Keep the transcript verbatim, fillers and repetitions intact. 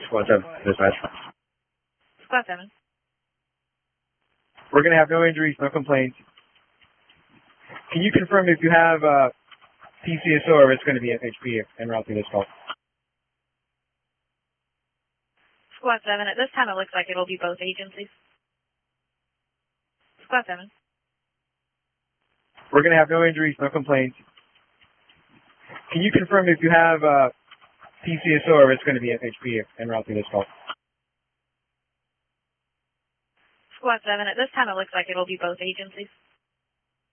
Squad seven, dispatch. Squad seven. We're going to have no injuries, no complaints. Can you confirm if you have uh, P C S O or it's going to be F H P en route to this call? Squad seven, at this time it looks like it'll be both agencies. Squad seven. We're going to have no injuries, no complaints. Can you confirm if you have uh, P C S O or it's going to be F H P en route to this call? Squad seven, at this time it looks like it'll be both agencies.